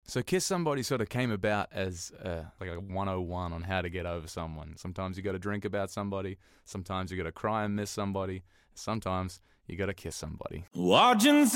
So Kiss Somebody sort of came about as like a 101 on how to get over someone. Sometimes you got to drink about somebody. Sometimes you got to cry and miss somebody. Sometimes you got to kiss somebody. Watching